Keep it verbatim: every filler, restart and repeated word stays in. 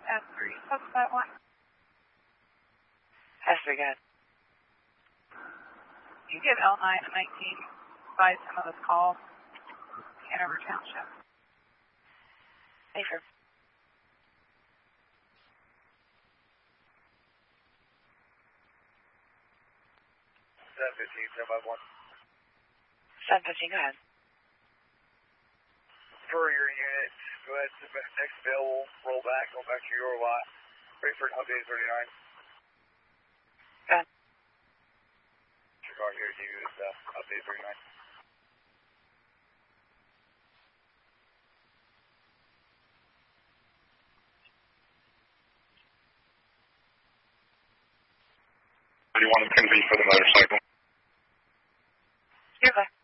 S three. What's that one? S three, go ahead. You give L nine and nineteen by some of this call, Hanover Township. Safer. seven fifteen, seven five one. seven fifteen, go ahead. For your unit, go ahead to the next available, roll back, go back to your lot. Ready for an update thirty-nine. Go ahead. Your car here to give you this uh, update thirty-nine. What do you want to convene for the motorcycle? You're fine.